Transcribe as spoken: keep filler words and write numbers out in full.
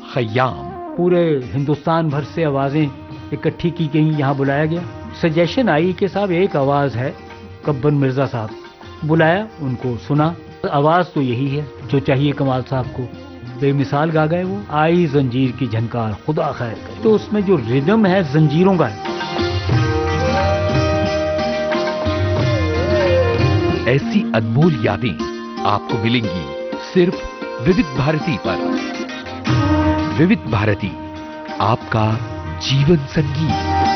खयाम। पूरे हिंदुस्तान भर से आवाजें इकट्ठी की गई, यहाँ बुलाया गया। सजेशन आई कि साहब एक आवाज है कब्बर मिर्जा साहब, बुलाया, उनको सुना, आवाज तो यही है जो चाहिए कमाल साहब को, बेमिसाल गा गए वो। आई जंजीर की झनकार खुदा खैर करे, तो उसमें जो रिदम है जंजीरों का है। ऐसी अनमोल यादें आपको मिलेंगी सिर्फ विविध भारती पर। विविध भारती, आपका जीवन संगीत।